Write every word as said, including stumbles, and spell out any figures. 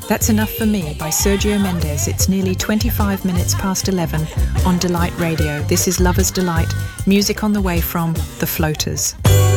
That's Enough for Me by Sergio Mendes. It's nearly twenty-five minutes past eleven on Delight Radio. This is Lover's Delight, music on the way from The Floaters.